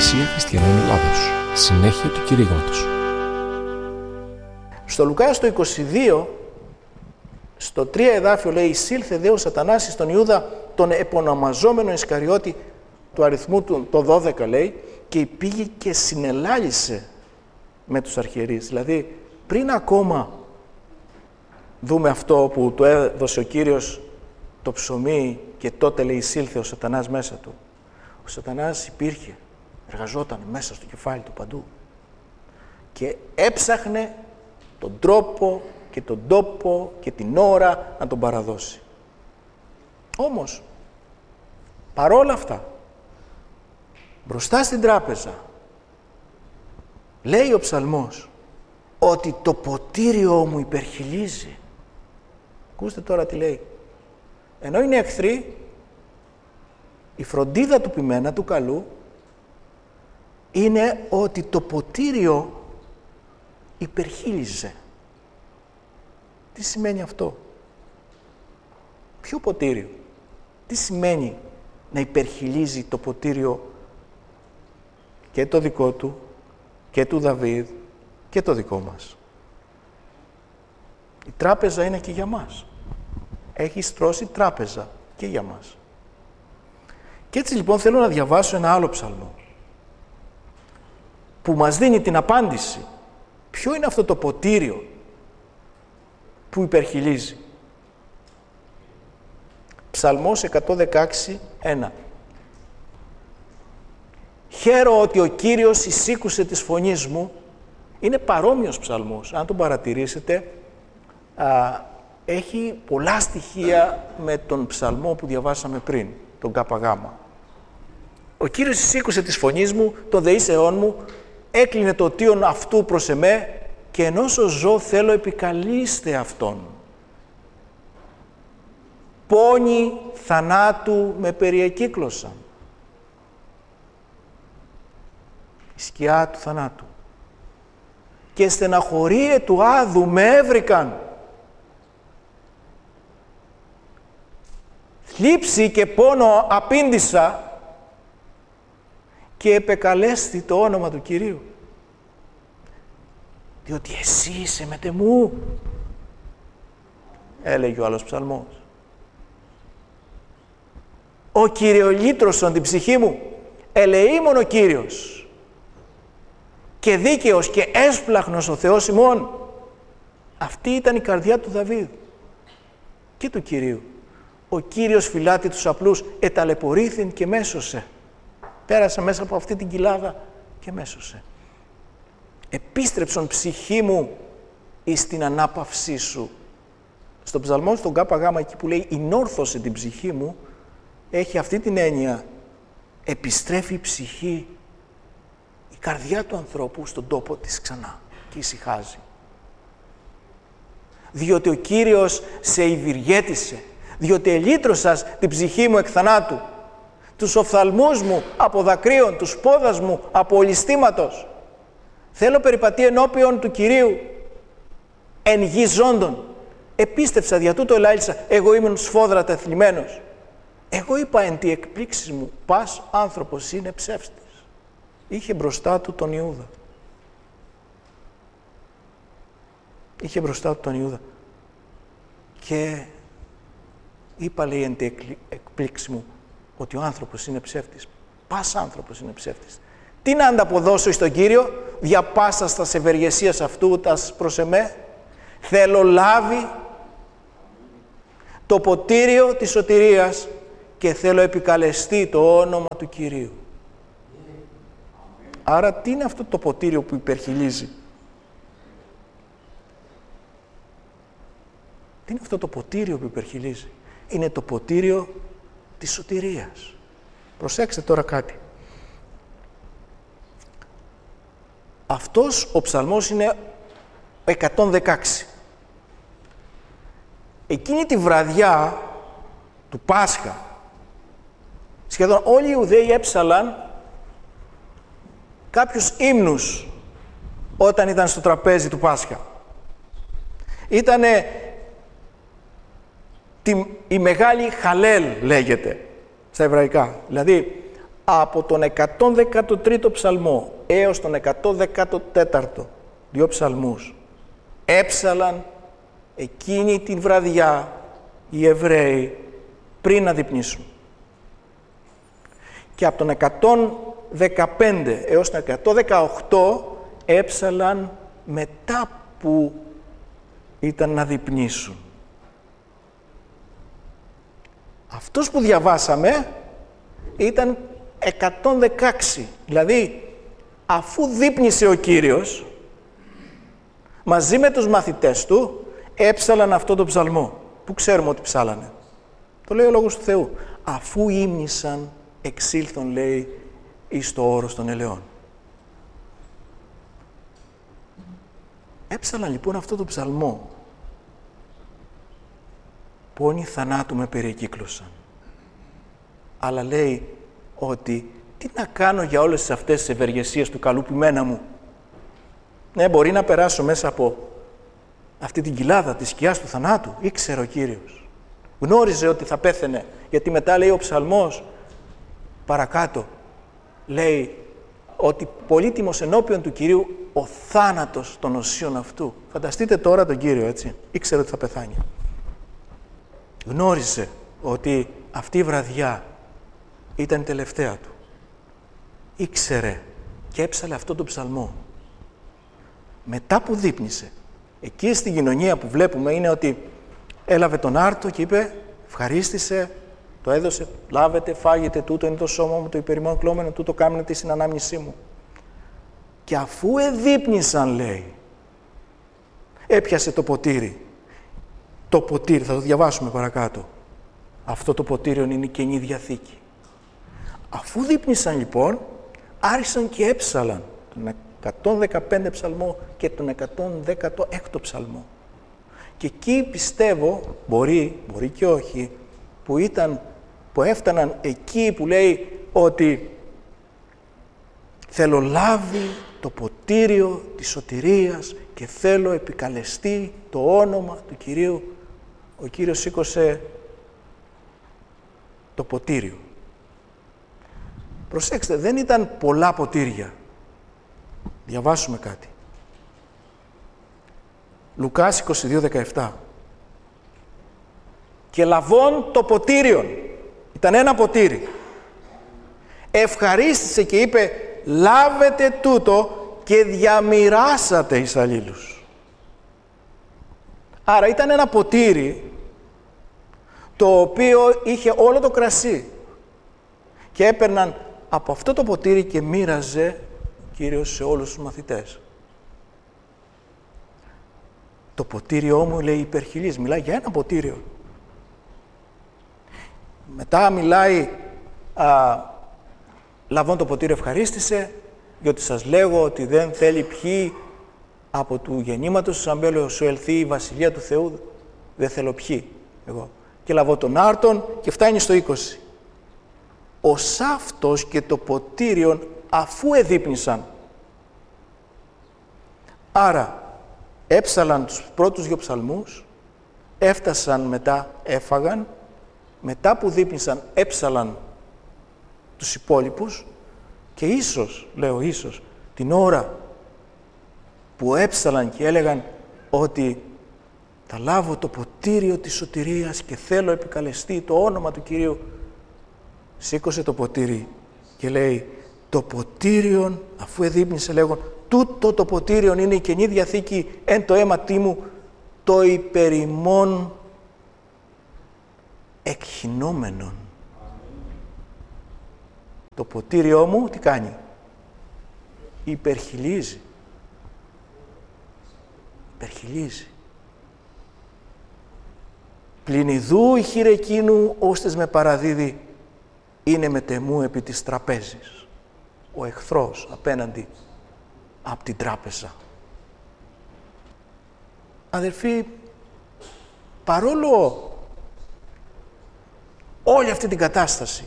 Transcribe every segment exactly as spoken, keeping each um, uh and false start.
Εκκλησία Χριστιανών Ελλάδος. Συνέχεια του κηρύγματος. Στο Λουκά στο είκοσι δύο, στο τρία εδάφιο λέει: «Εισήλθε δε ο Σατανάς στον Ιούδα, τον επωνομαζόμενο Ισκαριώτη, του αριθμού του το δώδεκα, λέει, και πήγε και συνελάλησε με τους αρχιερείς». Δηλαδή, πριν ακόμα δούμε αυτό που του έδωσε ο Κύριος το ψωμί και τότε, λέει, εισήλθε ο Σατανάς μέσα του. Ο Σατανάς υπήρχε, εργαζόταν μέσα στο κεφάλι του παντού και έψαχνε τον τρόπο και τον τόπο και την ώρα να τον παραδώσει. Όμως, παρόλα αυτά, μπροστά στην τράπεζα, λέει ο ψαλμός ότι το ποτήριό μου υπερχιλίζει. Ακούστε τώρα τι λέει. Ενώ είναι εχθροί, η φροντίδα του ποιμένα, του καλού, είναι ότι το ποτήριο υπερχίλιζε. Τι σημαίνει αυτό? Ποιο ποτήριο? Τι σημαίνει να υπερχιλίζει το ποτήριο και το δικό του και του Δαβίδ και το δικό μας? Η τράπεζα είναι και για μας. Έχει στρώσει τράπεζα και για μας. Και έτσι λοιπόν θέλω να διαβάσω ένα άλλο ψαλμό που μας δίνει την απάντηση. Ποιο είναι αυτό το ποτήριο που υπερχιλίζει? Ψαλμός εκατόν δεκαέξι, ένα. «Χαίρο ότι ο Κύριος εισήκουσε της φωνής μου». Είναι παρόμοιος ψαλμός. Αν τον παρατηρήσετε, α, έχει πολλά στοιχεία με τον ψαλμό που διαβάσαμε πριν, τον ΚΓ. «Ο Κύριος εισήκουσε της φωνής μου, το δεήσεών μου, έκλεινε το οτίον αυτού προς εμέ, και ενώσο ζω θέλω επικαλείστε αυτόν. Πόνοι θανάτου με περιεκύκλωσαν». Η σκιά του θανάτου. «Και στεναχωρίε του άδου με έβρικαν». «Θλίψη και πόνο απήντησα και επεκαλέστη το όνομα του Κυρίου». «Διότι εσύ είσαι μετεμού», έλεγε ο άλλος ψαλμός. «Ο κυριολύτρωσον την ψυχή μου, ελεήμον ο Κύριος, και δίκαιος και έσπλαχνος ο Θεός ημών». Αυτή ήταν η καρδιά του Δαβίδ και του Κυρίου. «Ο Κύριος φυλάται τους απλούς, εταλαιπωρήθην και μέσωσε». Πέρασα μέσα από αυτή την κοιλάδα και μέσωσε. «Επίστρεψον ψυχή μου εις την ανάπαυσή σου». Στο ψαλμό, στον ΚΓ, εκεί που λέει «εινόρθωσε την ψυχή μου», έχει αυτή την έννοια. Επιστρέφει η ψυχή, η καρδιά του ανθρώπου στον τόπο της ξανά και ησυχάζει. «Διότι ο Κύριος σε ευηργέτησε, διότι ελύτρωσας την ψυχή μου εκ θανάτου, τους οφθαλμούς μου από δακρύων, τους πόδας μου από ολισθήματος. Θέλω περιπατεί ενώπιον του Κυρίου, εν γη ζώντων. Επίστεψα, δια τούτο ελάλησα, εγώ ήμουν σφόδρατα θλιμμένος. Εγώ είπα εν τη εκπλήξη μου, πας άνθρωπος είναι ψεύστης». Είχε μπροστά του τον Ιούδα. Είχε μπροστά του τον Ιούδα. Και είπα, λέει, εν τη εκπλήξη μου, ότι ο άνθρωπος είναι ψεύτης. Πας άνθρωπος είναι ψεύτης. Τι να ανταποδώσω στον Κύριο, δια πάσας τας ευεργεσίας αυτού τας προς εμέ? Θέλω λάβει το ποτήριο της σωτηρίας και θέλω επικαλεστεί το όνομα του Κυρίου. Άρα τι είναι αυτό το ποτήριο που υπερχιλίζει? Τι είναι αυτό το ποτήριο που υπερχιλίζει? Είναι το ποτήριο της σωτηρίας. Προσέξτε τώρα κάτι. Αυτός ο ψαλμός είναι εκατόν δεκαέξι. Εκείνη τη βραδιά του Πάσχα, σχεδόν όλοι οι Ιουδαίοι έψαλαν κάποιους ύμνους όταν ήταν στο τραπέζι του Πάσχα. Ήτανε τη, η μεγάλη Χαλέλ, λέγεται στα εβραϊκά. Δηλαδή, από τον εκατόν δεκατρίτο ψαλμό έως τον εκατόν δεκατέσσερα, δύο ψαλμούς, έψαλαν εκείνη την βραδιά οι Εβραίοι πριν να δείπνησουν. Και από τον εκατόν δεκαπέντε έως τον εκατόν δεκαοκτώ έψαλαν μετά που ήταν να δείπνησουν. Αυτός που διαβάσαμε ήταν εκατόν δεκαέξι, δηλαδή αφού δείπνησε ο Κύριος, μαζί με τους μαθητές του έψαλαν αυτό το ψαλμό. Πού ξέρουμε ότι ψάλανε? Το λέει ο Λόγος του Θεού. Αφού ύμνησαν, εξήλθον, λέει, εις το όρος των ελαιών. Έψαλαν λοιπόν αυτό το ψαλμό. Πόνοι θανάτου με περικύκλωσαν. Αλλά λέει ότι τι να κάνω για όλες αυτές τις ευεργεσίες του καλού ποιμένα μου. Ναι, μπορεί να περάσω μέσα από αυτή την κοιλάδα της σκιάς του θανάτου. Ήξερε ο Κύριος. Γνώριζε ότι θα πέθαινε. Γιατί μετά λέει ο ψαλμός παρακάτω. Λέει ότι πολύτιμος ενώπιον του Κυρίου ο θάνατος των οσίων αυτού. Φανταστείτε τώρα τον Κύριο, έτσι. Ήξερε ότι θα πεθάνει. Γνώριζε ότι αυτή η βραδιά ήταν η τελευταία του. Ήξερε και έψαλε αυτό το ψαλμό. Μετά που δείπνησε, εκεί στην κοινωνία που βλέπουμε είναι ότι έλαβε τον άρτο και είπε, ευχαρίστησε, το έδωσε, λάβετε, φάγετε, τούτο είναι το σώμα μου, το υπερημών κλώμενο, τούτο κάμνετε στην ανάμνησή μου. Και αφού εδείπνησαν, λέει, έπιασε το ποτήρι. Το ποτήρι, θα το διαβάσουμε παρακάτω. Αυτό το ποτήριο είναι η Καινή Διαθήκη. Αφού δείπνησαν λοιπόν, άρχισαν και έψαλαν τον εκατόν δεκαπέντε ψαλμό και τον εκατόν δεκαέξι ψαλμό. Και εκεί πιστεύω, μπορεί, μπορεί και όχι, που, ήταν, που έφταναν εκεί που λέει ότι θέλω λάβει το ποτήριο της σωτηρίας και θέλω επικαλεστεί το όνομα του Κυρίου. Ο Κύριος σήκωσε το ποτήριο. Προσέξτε, δεν ήταν πολλά ποτήρια. Διαβάσουμε κάτι. Λουκάς είκοσι δύο δεκαεπτά. Και λαβών το ποτήριον. Ήταν ένα ποτήρι. Ευχαρίστησε και είπε, λάβετε τούτο και διαμοιράσατε εις αλλήλους. Άρα ήταν ένα ποτήρι το οποίο είχε όλο το κρασί και έπαιρναν από αυτό το ποτήρι και μοίραζε ο Κύριος σε όλους τους μαθητές. Το ποτήριό μου, λέει, υπερχιλής, μιλάει για ένα ποτήριο. Μετά μιλάει, α, λαβών το ποτήριο ευχαρίστησε, διότι σας λέγω ότι δεν θέλει ποιοι από του γεννήματος του Σαμπέλου σου ελθεί η Βασιλεία του Θεού, δεν θέλω ποιοι εγώ. Και λαβώ τον άρτον και φτάνει στο είκοσι. Ο σάφτος και το ποτήριον αφού εδείπνησαν. Άρα έψαλαν τους πρώτους δύο ψαλμούς, έφτασαν μετά, έφαγαν, μετά που δείπνησαν έψαλαν τους υπόλοιπους και ίσως, λέω ίσως, την ώρα που έψαλαν και έλεγαν ότι θα λάβω το ποτήριο της σωτηρίας και θέλω επικαλεστεί το όνομα του Κυρίου, σήκωσε το ποτήρι και λέει το ποτήριον, αφού εδείπνησε λέγον, τούτο το ποτήριον είναι η Καινή Διαθήκη εν το αίματί μου, το υπερημών εκχυνόμενον. Το ποτήριό μου τι κάνει? Υπερχιλίζει. Υπερχιλίζει. Πλην ιδού η χείρε εκείνου, ώστες με παραδίδει, είναι μετεμού επί της τραπέζης. Ο εχθρός απέναντι από την τράπεζα. Αδερφοί, παρόλο όλη αυτή την κατάσταση,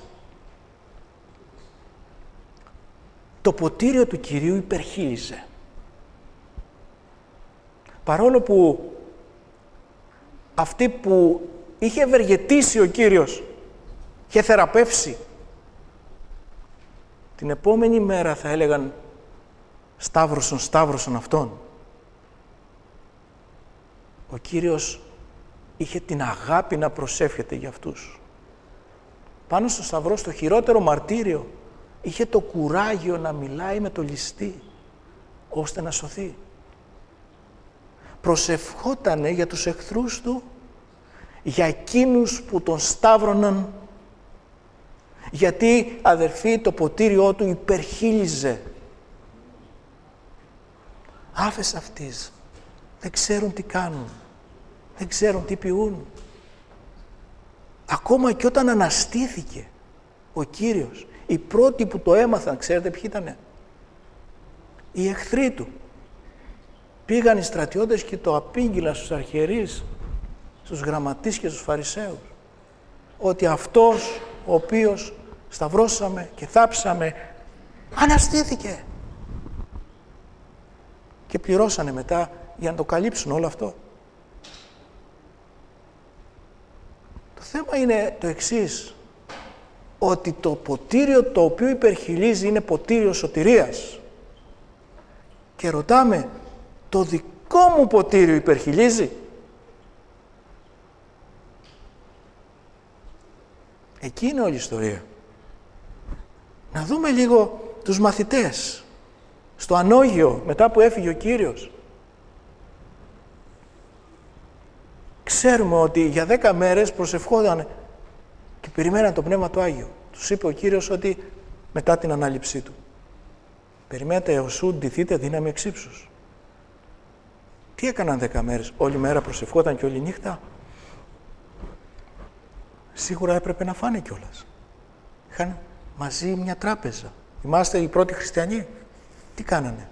το ποτήριο του Κυρίου υπερχείλιζε. Παρόλο που αυτή που είχε ευεργετήσει ο Κύριος και θεραπεύσει την επόμενη μέρα θα έλεγαν «Σταύρωσον, σταύρωσον αυτόν». Ο Κύριος είχε την αγάπη να προσεύχεται για αυτούς. Πάνω στο σταυρό, στο χειρότερο μαρτύριο, είχε το κουράγιο να μιλάει με το ληστή, ώστε να σωθεί. Προσευχότανε για τους εχθρούς του, για εκείνους που τον σταύρωναν, γιατί, αδερφοί, το ποτήριό του υπερχείλιζε. Άφες αυτής δεν ξέρουν τι κάνουν, δεν ξέρουν τι ποιούν. Ακόμα και όταν αναστήθηκε ο Κύριος, οι πρώτοι που το έμαθαν, ξέρετε ποιοι ήτανε? Οι εχθροί του. Πήγαν οι στρατιώτες και το απήγγειλαν στους αρχιερείς, στους γραμματείς και στους φαρισαίους, ότι αυτός ο οποίος σταυρώσαμε και θάψαμε αναστήθηκε. Και πληρώσανε μετά για να το καλύψουν όλο αυτό. Το θέμα είναι το εξής, ότι το ποτήριο το οποίο υπερχειλίζει είναι ποτήριο σωτηρίας. Και ρωτάμε, το δικό μου ποτήριο υπερχειλίζει? Εκεί είναι όλη η ιστορία. Να δούμε λίγο τους μαθητές στο ανώγειο μετά που έφυγε ο Κύριος. Ξέρουμε ότι για δέκα μέρες προσευχόταν και περιμέναν το Πνεύμα του Άγιο. Τους είπε ο Κύριος ότι μετά την ανάληψή του, περιμένετε έως ου ντυθείτε δύναμη εξ ύψους. Τι έκαναν δέκα μέρες? Όλη μέρα προσευχόταν και όλη νύχτα? Σίγουρα έπρεπε να φάνε κιόλας. Είχαν μαζί μια τράπεζα. Θυμάστε οι πρώτοι χριστιανοί τι κάνανε?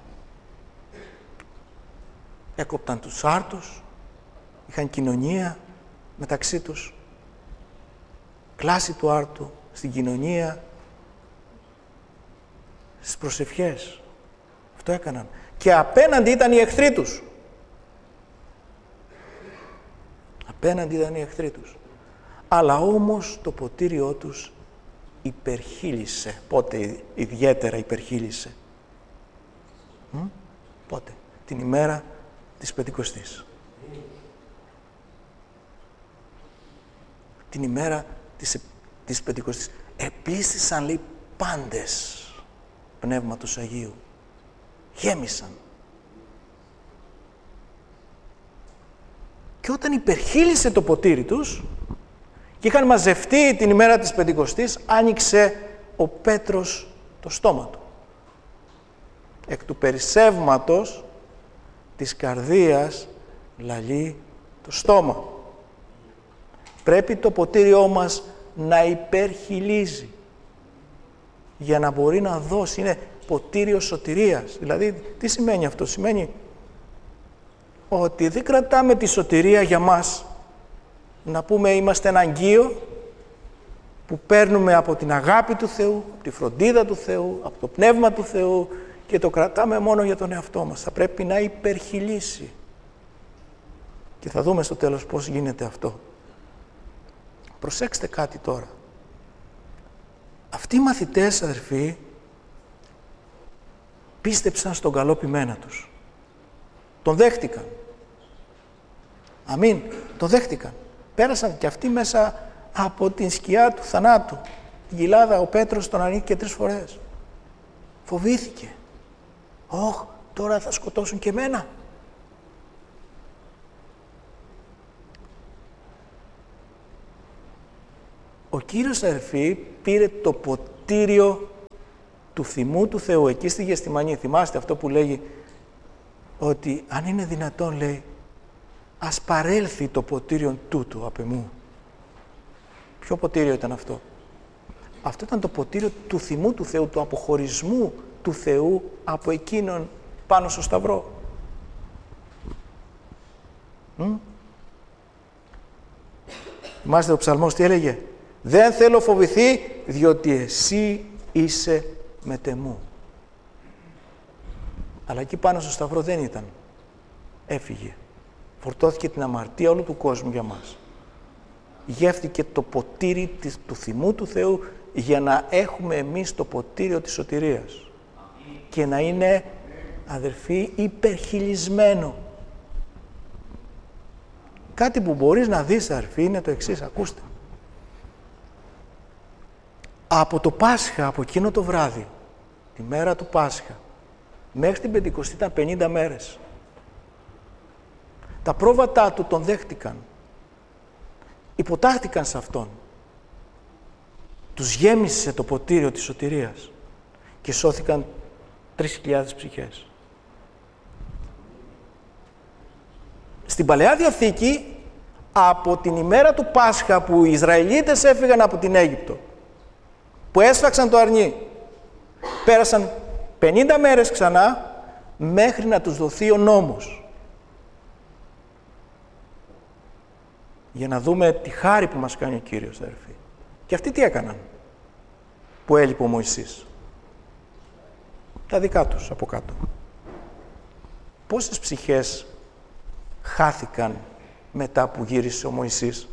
Έκοπταν τους άρτους, είχαν κοινωνία μεταξύ τους, κλάση του άρτου, στην κοινωνία, στις προσευχές. Αυτό έκαναν. Και απέναντι ήταν οι εχθροί τους. Απέναντι ήταν οι εχθροί τους. Αλλά όμως το ποτήριό τους υπερχείλισε. Πότε ιδιαίτερα υπερχείλισε? Μ? Πότε? Την ημέρα της Πεντηκοστής. Την ημέρα της, της Πεντηκοστής. Επλήστησαν, λέει, πάντες Πνεύματος Αγίου. Γέμισαν. Και όταν υπερχείλισε το ποτήρι τους και είχαν μαζευτεί την ημέρα της Πεντηκοστής, άνοιξε ο Πέτρος το στόμα του. Εκ του περισσεύματος της καρδίας λαλεί το στόμα. Πρέπει το ποτήριό μας να υπερχειλίζει για να μπορεί να δώσει. Είναι ποτήριο σωτηρίας. Δηλαδή, τι σημαίνει αυτό? Σημαίνει ότι δεν κρατάμε τη σωτηρία για μας, να πούμε είμαστε ένα αγγείο που παίρνουμε από την αγάπη του Θεού, από τη φροντίδα του Θεού, από το Πνεύμα του Θεού και το κρατάμε μόνο για τον εαυτό μας. Θα πρέπει να υπερχειλίσει. Και θα δούμε στο τέλος πώς γίνεται αυτό. Προσέξτε κάτι τώρα. Αυτοί οι μαθητές, αδερφοί, πίστεψαν στον καλό ποιμένα τους. Τον δέχτηκαν. Αμήν. Τον δέχτηκαν. Πέρασαν και αυτοί μέσα από την σκιά του θανάτου. Την κοιλάδα, ο Πέτρος τον ανήκε τρεις φορές. Φοβήθηκε. Ωχ, τώρα θα σκοτώσουν και εμένα. Ο Κύριος, αδερφοί, πήρε το ποτήριο του θυμού του Θεού εκεί στη Γεστημανή. Θυμάστε αυτό που λέγει ότι αν είναι δυνατόν, λέει, ας παρέλθει το ποτήριο τούτου απ' εμού. Ποιο ποτήριο ήταν αυτό? Αυτό ήταν το ποτήριο του θυμού του Θεού, του αποχωρισμού του Θεού από εκείνον πάνω στο σταυρό. Μ? Θυμάστε ο ψαλμός τι έλεγε? Δεν θέλω φοβηθεί, διότι εσύ είσαι μετεμού. Αλλά εκεί πάνω στο σταυρό δεν ήταν. Έφυγε. Φορτώθηκε την αμαρτία όλου του κόσμου για μας. Γεύτηκε το ποτήρι του θυμού του Θεού για να έχουμε εμείς το ποτήριο της σωτηρίας και να είναι, αδερφοί, υπερχειλισμένο. Κάτι που μπορείς να δεις, αδερφοί, είναι το εξής, ακούστε. Από το Πάσχα, από εκείνο το βράδυ, τη μέρα του Πάσχα, μέχρι την Πεντηκοστή ήταν πενήντα μέρες. Τα πρόβατά του τον δέχτηκαν. Υποτάχτηκαν σε Αυτόν. Τους γέμισε το ποτήριο της σωτηρίας και σώθηκαν τρεις χιλιάδες ψυχές. Στην Παλαιά Διαθήκη, από την ημέρα του Πάσχα που οι Ισραηλίτες έφυγαν από την Αίγυπτο, που έσφαξαν το αρνί, πέρασαν πενήντα μέρες ξανά μέχρι να τους δοθεί ο νόμος. Για να δούμε τη χάρη που μας κάνει ο Κύριος, αδερφοί. Και αυτοί τι έκαναν που έλειπε ο Μωυσής? Τα δικά τους από κάτω. Πόσες ψυχές χάθηκαν μετά που γύρισε ο Μωυσής?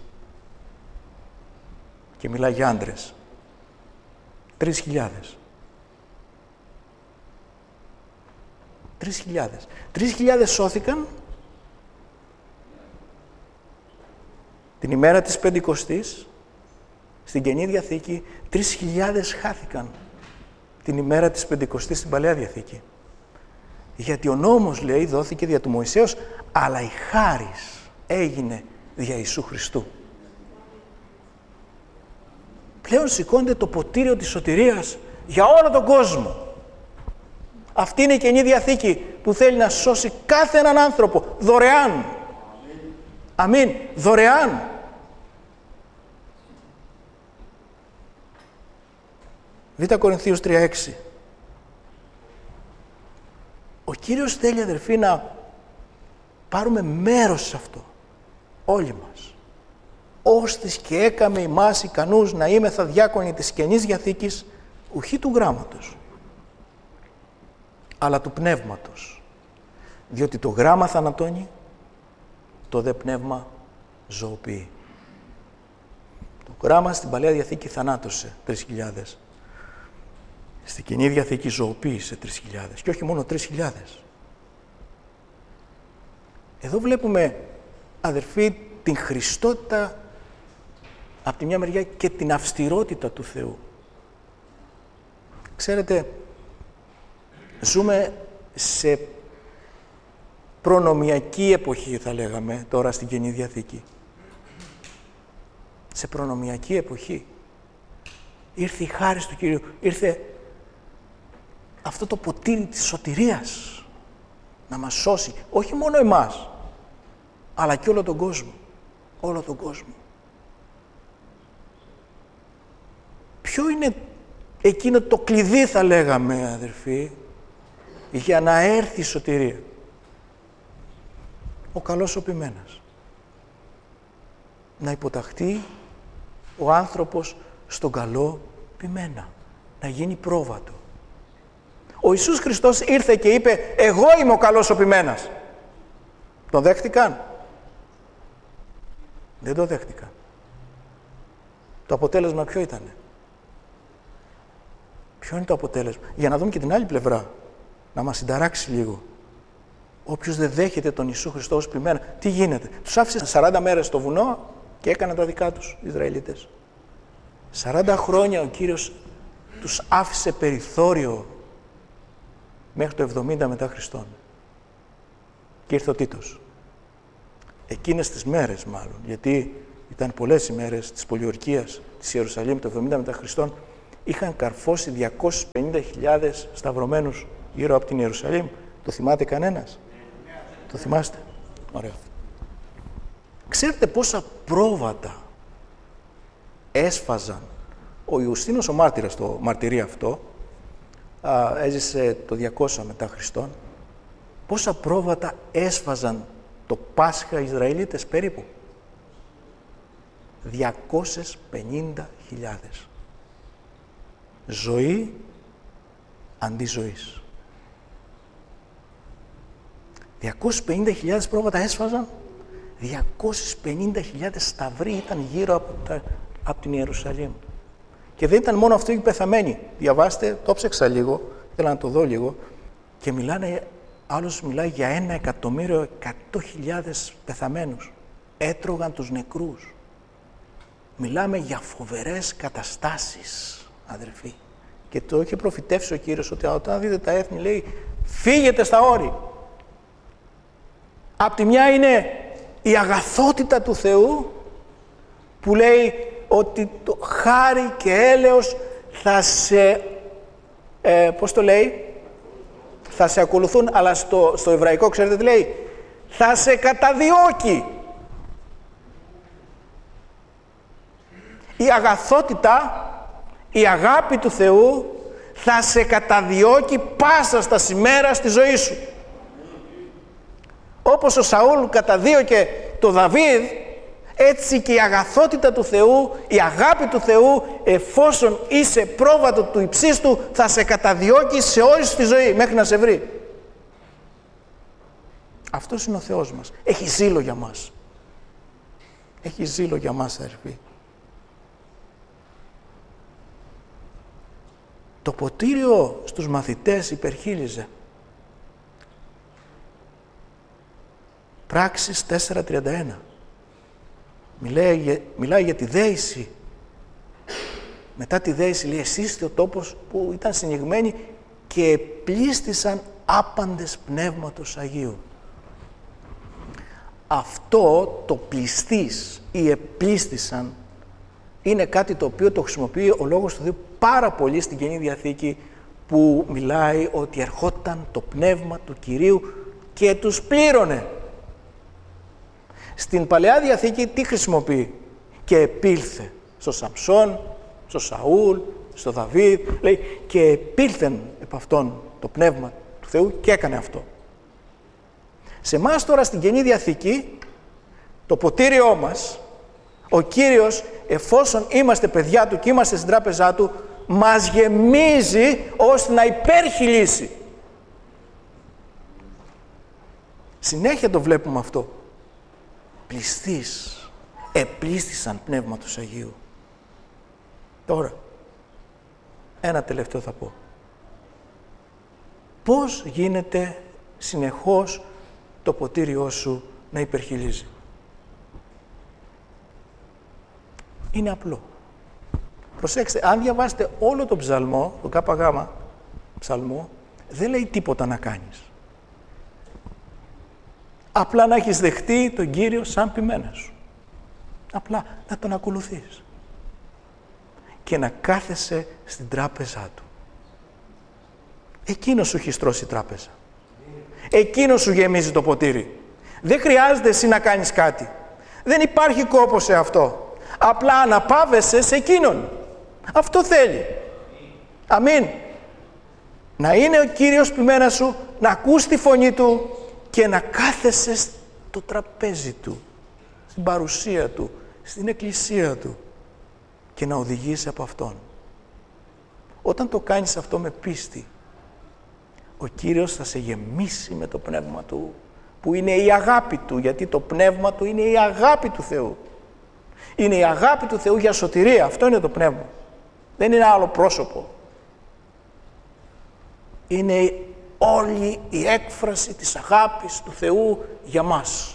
Και μιλάει για άντρες. Τρεις χιλιάδες. Τρεις χιλιάδες. Τρεις χιλιάδες σώθηκαν την ημέρα της Πεντηκοστής. Στην Καινή Διαθήκη, τρεις χιλιάδες χάθηκαν την ημέρα της Πεντηκοστής στην Παλαιά Διαθήκη. Γιατί ο νόμος, λέει, δόθηκε δια του Μωυσέως, αλλά η χάρις έγινε δια Ιησού Χριστού. Πλέον σηκώνεται το ποτήριο της σωτηρίας για όλο τον κόσμο. Αυτή είναι η Καινή Διαθήκη που θέλει να σώσει κάθε έναν άνθρωπο δωρεάν. Αμήν. Δωρεάν. Β' Κορινθίους τρία έξι. Ο Κύριος θέλει, αδερφοί, να πάρουμε μέρος σε αυτό. Όλοι μας. Ώστις και έκαμε ημάς ικανούς να είμεθα διάκονοι της Καινής Διαθήκης, ουχή του γράμματος, αλλά του πνεύματος. Διότι το γράμμα θανατώνει, το δε πνεύμα ζωοποιεί. Το γράμμα στην Παλαιά Διαθήκη θανάτωσε τρεις χιλιάδες. Στην Καινή Διαθήκη ζωοποίησε τρεις χιλιάδες. Και όχι μόνο τρεις χιλιάδες. Εδώ βλέπουμε, αδερφοί, την χριστότητα από τη μια μεριά και την αυστηρότητα του Θεού. Ξέρετε, ζούμε σε προνομιακή εποχή, θα λέγαμε, τώρα στην Καινή Διαθήκη. Σε προνομιακή εποχή. Ήρθε η χάρις του Κυρίου, ήρθε αυτό το ποτήρι της σωτηρίας να μας σώσει, όχι μόνο εμάς, αλλά και όλο τον κόσμο. Όλο τον κόσμο. Ποιο είναι εκείνο το κλειδί, θα λέγαμε, αδερφοί, για να έρθει η σωτηρία? Ο καλός ο ποιμένας. Να υποταχθεί ο άνθρωπος στον καλό ποιμένα. Να γίνει πρόβατο. Ο Ιησούς Χριστός ήρθε και είπε, εγώ είμαι ο καλός ο ποιμένας. Τον δέχτηκαν? Δεν το δέχτηκαν. Το αποτέλεσμα ποιο ήτανε? Ποιο είναι το αποτέλεσμα? Για να δούμε και την άλλη πλευρά. Να μας συνταράξει λίγο. Όποιος δεν δέχεται τον Ιησού Χριστό ως ποιμένα, τι γίνεται? Τους άφησε σαράντα μέρες στο βουνό και έκαναν τα δικά τους οι Ισραηλίτες. σαράντα χρόνια ο Κύριος τους άφησε περιθώριο μέχρι το εβδομήντα μετά Χριστόν. Και ήρθε ο Τίτος. Εκείνες τις μέρες μάλλον, γιατί ήταν πολλές οι μέρες της πολιορκίας της Ιερουσαλήμ το εβδομήντα μετά Χριστόν, είχαν καρφώσει διακόσιες πενήντα χιλιάδες σταυρωμένους γύρω από την Ιερουσαλήμ. Το θυμάται κανένας? Το θυμάστε? Ωραία. Ξέρετε πόσα πρόβατα έσφαζαν? Ο Ιουστίνος ο μάρτυρας, το μαρτυρεί αυτό, α, έζησε το διακόσια μετά Χριστόν. Πόσα πρόβατα έσφαζαν το Πάσχα οι Ισραηλίτες περίπου? διακόσιες πενήντα χιλιάδες. Ζωή αντί ζωής. διακόσιες πενήντα χιλιάδες πρόβατα έσφαζαν. διακόσιες πενήντα χιλιάδες σταυροί ήταν γύρω από, τα, από την Ιερουσαλήμ. Και δεν ήταν μόνο αυτοί οι πεθαμένοι. Διαβάστε, το ψάξα λίγο, θέλω να το δω λίγο. Και μιλάνε, άλλος μιλάει για ένα εκατομμύριο εκατό χιλιάδες πεθαμένους. Έτρωγαν τους νεκρούς. Μιλάμε για φοβερές καταστάσεις, αδερφοί. Και το είχε προφητεύσει ο Κύριος ότι όταν δείτε τα έθνη, λέει, φύγετε στα όρη. Απ' τη μια είναι η αγαθότητα του Θεού, που λέει ότι το χάρη και έλεος θα σε, ε, πώς το λέει, θα σε ακολουθούν, αλλά στο, στο εβραϊκό ξέρετε τι λέει, θα σε καταδιώκει. Η αγαθότητα, η αγάπη του Θεού θα σε καταδιώκει πάσα στα σημέρα στη ζωή σου. Όπως ο Σαούλ καταδίωκε το Δαβίδ, έτσι και η αγαθότητα του Θεού, η αγάπη του Θεού, εφόσον είσαι πρόβατο του υψίστου, θα σε καταδιώκει σε όλη σου τη ζωή, μέχρι να σε βρει. Αυτός είναι ο Θεός μας. Έχει ζήλο για μας. Έχει ζήλο για μας, αδερφοί. Το ποτήριο στους μαθητές υπερχείλιζε. Πράξεις τέσσερα τριάντα ένα. Μιλάει για, μιλάει για τη δέηση. Μετά τη δέηση λέει, εσείς είστε ο τόπος που ήταν συνηγμένοι και επλήστησαν άπαντες πνεύματος Αγίου. Αυτό το πληστής ή επλήστησαν είναι κάτι το οποίο το χρησιμοποιεί ο Λόγος του Θεού πάρα πολύ στην Καινή Διαθήκη, που μιλάει ότι ερχόταν το πνεύμα του Κυρίου και τους πλήρωνε. Στην Παλαιά Διαθήκη τι χρησιμοποιεί? Και επήλθε στο Σαμψόν, στο Σαούλ, στο Δαβίδ, λέει, και επήλθεν επ' αυτόν το πνεύμα του Θεού και έκανε αυτό. Σε εμάς τώρα στην Καινή Διαθήκη, το ποτήριό μας, ο Κύριος, εφόσον είμαστε παιδιά Του και είμαστε στην τράπεζά Του, μας γεμίζει ώστε να υπερχειλήσει. Συνέχεια το βλέπουμε αυτό. Πληστείς, επλήστησαν πνεύματος Αγίου. Τώρα, ένα τελευταίο θα πω. Πώς γίνεται συνεχώς το ποτήριό σου να υπερχειλίζει? Είναι απλό. Προσέξτε, αν διαβάσετε όλο τον ψαλμό, το ΚΓ ψαλμό, δεν λέει τίποτα να κάνεις. Απλά να έχεις δεχτεί τον Κύριο σαν ποιμένα σου. Απλά να τον ακολουθείς. Και να κάθεσαι στην τράπεζά Του. Εκείνος σου έχει στρώσει τράπεζα. Εκείνος σου γεμίζει το ποτήρι. Δεν χρειάζεται εσύ να κάνεις κάτι. Δεν υπάρχει κόπο σε αυτό. Απλά αναπαύεσαι σε Εκείνον. Αυτό θέλει. Αμήν. Να είναι ο Κύριος ποιμένα σου, να ακούς τη φωνή Του και να κάθεσαι στο τραπέζι Του, στην παρουσία Του, στην εκκλησία Του και να οδηγείς από Αυτόν. Όταν το κάνεις αυτό με πίστη, ο Κύριος θα σε γεμίσει με το Πνεύμα Του, που είναι η αγάπη Του, γιατί το Πνεύμα Του είναι η αγάπη του Θεού. Είναι η αγάπη του Θεού για σωτηρία. Αυτό είναι το Πνεύμα. Δεν είναι άλλο πρόσωπο. Είναι όλη η έκφραση της αγάπης του Θεού για μας.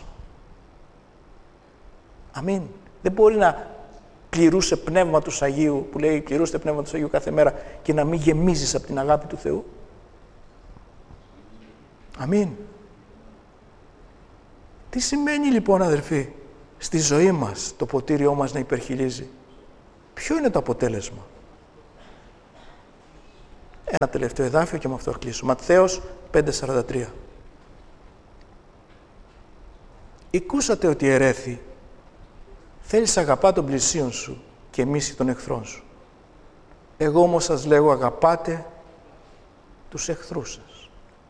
Αμήν. Δεν μπορεί να πληρούσε πνεύμα του Αγίου, που λέει πληρούστε πνεύμα του Αγίου κάθε μέρα, και να μην γεμίζεις από την αγάπη του Θεού. Αμήν. Τι σημαίνει λοιπόν, αδερφοί, στη ζωή μας το ποτήριό μας να υπερχειλίζει? Ποιο είναι το αποτέλεσμα? Ένα τελευταίο εδάφιο και με αυτό κλείσω. Ματθαίος πέντε σαράντα τρία. Ηκούσατε ότι ερέθη, θέλεις αγαπά τον πλησίον σου και μίση τον εχθρόν σου. Εγώ όμως σας λέγω, αγαπάτε τους εχθρούς σας.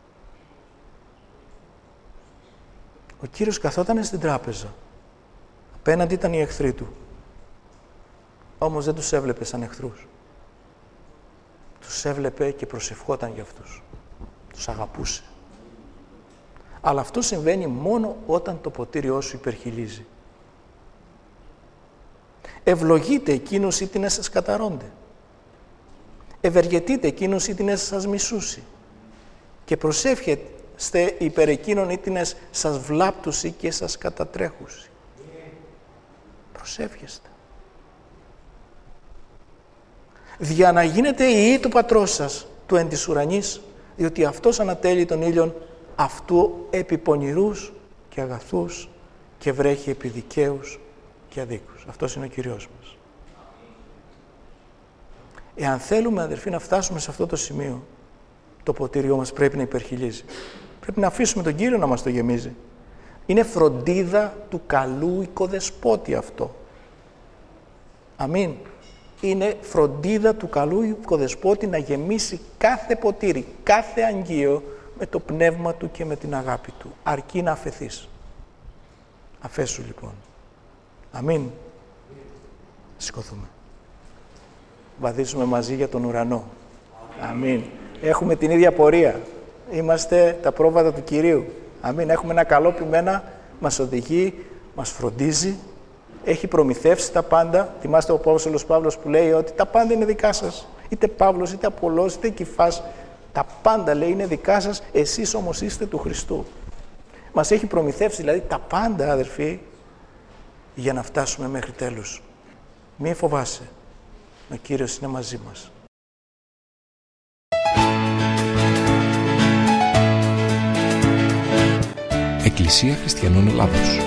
Ο Κύριος καθόταν στην τράπεζα. Απέναντι ήταν οι εχθροί Του. Όμως δεν τους έβλεπε σαν εχθρούς. Τους έβλεπε και προσευχόταν για αυτούς. Τους αγαπούσε. Αλλά αυτό συμβαίνει μόνο όταν το ποτήριό σου υπερχειλίζει. Ευλογείτε εκείνους ή τι να σας καταρρώνται. ευεργετείτε εκείνους ήτινες σας μισούσι και προσεύχεστε υπέρ εκείνων ήτινες σας βλάπτουσι και σας κατατρέχουσι. Προσεύχεστε. Δια να γίνετε ιοί του Πατρός σας, του εν της ουρανής, διότι αυτός ανατέλει τον ήλιον αυτού επί πονηρούς και αγαθούς και βρέχει επί δικαίους και αδίκους. Αυτός είναι ο Κυριός μας. Εάν θέλουμε, αδερφοί, να φτάσουμε σε αυτό το σημείο, το ποτήριό μας πρέπει να υπερχιλίζει. Πρέπει να αφήσουμε τον Κύριο να μας το γεμίζει. Είναι φροντίδα του καλού οικοδεσπότη αυτό. Αμήν. Είναι φροντίδα του καλού οικοδεσπότη να γεμίσει κάθε ποτήρι, κάθε αγγείο με το πνεύμα του και με την αγάπη του. Αρκεί να αφεθείς. Αφέσου λοιπόν. Αμήν. Σηκωθούμε. Βαδίσουμε μαζί για τον ουρανό. Αμήν. Έχουμε την ίδια πορεία. Είμαστε τα πρόβατα του Κυρίου. Αμήν. Έχουμε ένα καλό ποιμένα, μας οδηγεί, μας φροντίζει, έχει προμηθεύσει τα πάντα. Θυμάστε ο Απόστολος Παύλος που λέει ότι τα πάντα είναι δικά σας. Είτε Παύλος, είτε Απολλώς, είτε Κηφάς. Τα πάντα, λέει, είναι δικά σας, εσείς όμως είστε του Χριστού. Μας έχει προμηθεύσει δηλαδή τα πάντα, αδερφοί, για να φτάσουμε μέχρι τέλους. Μη φοβάσαι. Ο Κύριος είναι μαζί μας. Εκκλησία Χριστιανών Ελλάδος.